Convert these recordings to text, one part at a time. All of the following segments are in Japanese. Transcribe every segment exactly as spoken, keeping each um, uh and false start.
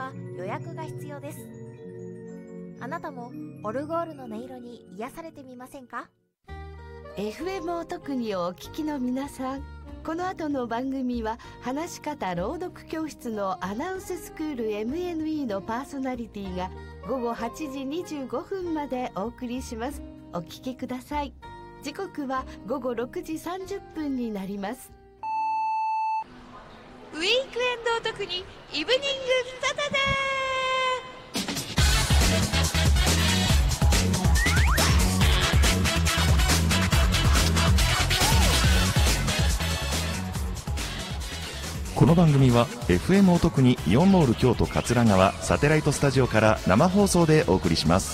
は予約が必要です。あなたもオルゴールの音色に癒されてみませんか？ エフエム を特にお聞きの皆さん、この後の番組は話し方朗読教室のアナウンススクール エムエヌイー のパーソナリティがごごはちじにじゅうごふんまでお送りします。お聞きください。時刻はごごろくじさんじゅっぷんになります。 ウィークエンドお得にイブニングサタデー。この番組は エフエム お得にイオンモール京都桂川サテライトスタジオから生放送でお送りします。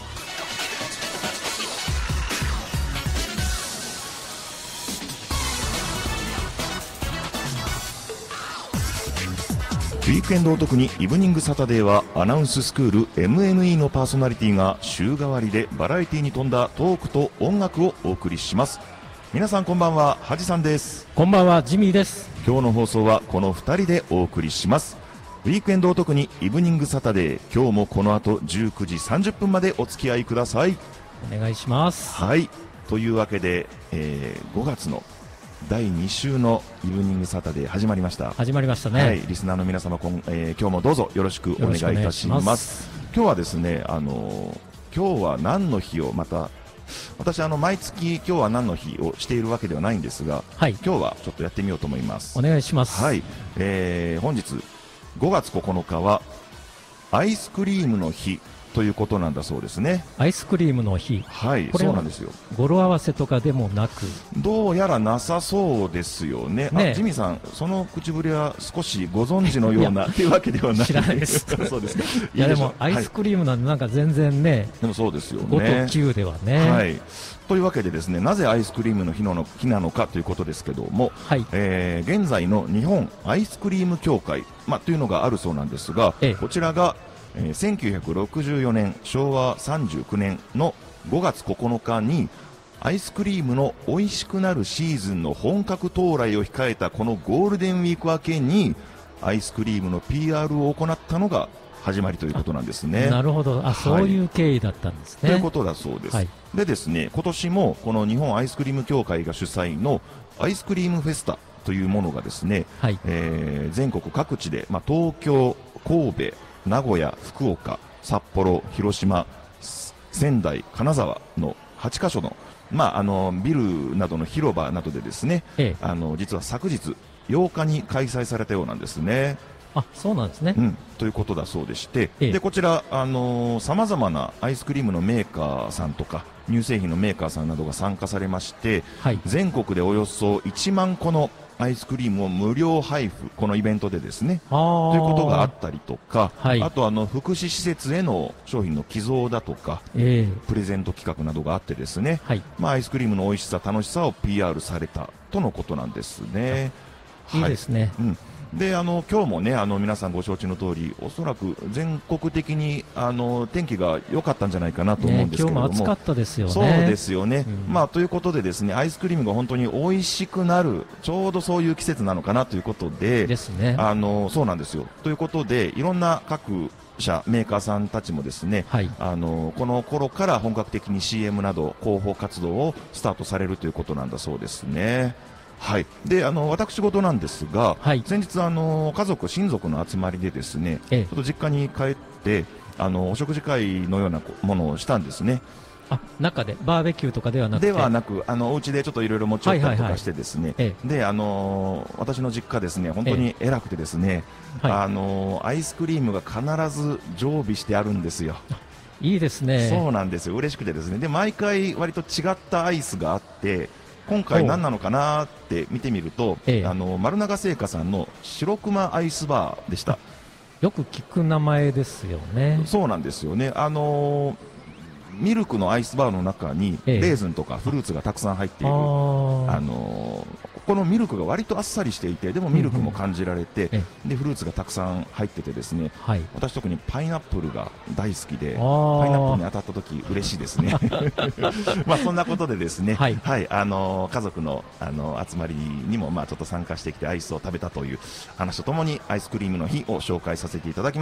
ウィークエンドお得にイブニングサタデーはアナウンススクール エムエヌイー のパーソナリティが週替わりでバラエティに富んだトークと音楽をお送りします。皆さんこんばんは、はじさんです。 こんばんは、ジミーです。 今日の放送はこのふたりでお送りします。ウィークエンドお得にイブニングサタデー、今日もこの後じゅうくじさんじゅっぷんまでお付き合いください。 お願いします。 はい、というわけで、えー、ごがつのだいに週のイブニングサタデー始まりました。 始まりましたね。 はい、リスナーの皆様、こん、えー、今日もどうぞよろしくお願いいたします。ます今日はですね、あのー、今日は何の日をまた私あの毎月今日は何の日をしているわけではないんですが、はい、今日はちょっとやってみようと思います。 お願いします。 はい、えー、本日ごがつここのかはアイスクリームの日ということなんだそうですね。 アイスクリームの日。 はい、 これそうなんですよ。 語呂合わせとかでもなく、 どうやらなさそうですよね。ね、あ、ジミーさん、その口ぶりは少しご存知のようなというわけではない。 知らないです。 そうですか。 いやでもアイスクリームなんてなんか全然ね、はい、 でもそうですよね。 ごときゅうではね。 はい。というわけでですね、なぜアイスクリームの日の日なのかということですけども、はい、えー、現在の日本アイスクリーム協会、まあ、というのがあるそうなんですが、ええ、こちらがえー、せんきゅうひゃくろくじゅうよねんしょうわさんじゅうきゅうねんのごがつここのかにアイスクリームの美味しくなるシーズンの本格到来を控えたこのゴールデンウィーク明けにアイスクリームの ピーアール を行ったのが始まりということなんですね。 なるほど。あ、はい、そういう経緯だったんですね。 ということだそうです。はい、でですね、今年もこの日本アイスクリーム協会が主催のアイスクリームフェスタというものがですね、はい、えー、全国各地で、まあ、東京、神戸、名古屋、福岡、札幌、広島、仙台、金沢のはちかしょの、まあ、あのビルなどの広場などでですね、ええ、あの実は昨日ようかに開催されたようなんですね。 あ、そうなんですね、 うん、ということだそうでして、ええ、でこちらさまざまなアイスクリームのメーカーさんとか乳製品のメーカーさんなどが参加されまして、はい、全国でおよそいちまんこのアイスクリームを無料配布、このイベントでですねということがあったりとか、はい、あとあの福祉施設への商品の寄贈だとか、えー、プレゼント企画などがあってですね、はい、まあ、アイスクリームの美味しさ楽しさを ピーアール されたとのことなんですね。 いいですね。 はい、うんであの今日もね、あの皆さんご承知の通り、おそらく全国的にあの天気が良かったんじゃないかなと思うんですけれども、 ね、今日も暑かったですよね。 そうですよね、うん、まあ、ということでですね、アイスクリームが本当に美味しくなるちょうどそういう季節なのかなということでですね。 あのそうなんですよ。ということでいろんな各社メーカーさんたちもですね、はい、あのこの頃から本格的に シーエム など広報活動をスタートされるということなんだそうですね。はい、であの私事なんですが、はい、先日あの家族親族の集まりでですね、ええ、ちょっと実家に帰ってあのお食事会のようなものをしたんですね。 あ、中でバーベキューとかではなくて、 ではなく、あのお家でちょっといろいろ持ち寄ったりとかしてですね、であの私の実家ですね、本当に偉くてですね、ええ、あのアイスクリームが必ず常備してあるんですよ。 いいですね。 そうなんですよ。嬉しくてですね、で毎回割と違ったアイスがあって、今回何なのかなって見てみると、ええ、あの丸永製菓さんの白熊アイスバーでした。 よく聞く名前ですよね。 そうなんですよね。あのー、ミルクのアイスバーの中にレーズンとかフルーツがたくさん入っている、ええ、あのー、このミルクが割とあっさりしていて、でもミルクも感じられて、うんうん、でフルーツがたくさん入っててですね、はい、私特にパイナップルが大好きで、パイナップルに当たった時嬉しいですね。まあそんなことでですね、はい、はい、あのー、家族の、あのー、集まりにもまあちょっと参加してきてアイスを食べたという話とともにアイスクリームの日を紹介させていただきました。